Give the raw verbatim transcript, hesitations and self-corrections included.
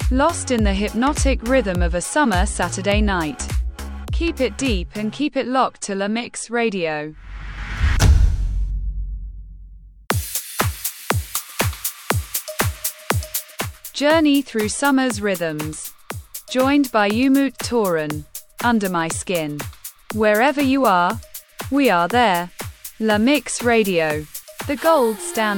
Lost in the hypnotic rhythm of a summer Saturday night. Keep it deep and keep it locked to La Mix Radio. Journey through summer's rhythms. Joined by Umut Toran. Under My Skin. Wherever you are, we are there. La Mix Radio. The gold standard.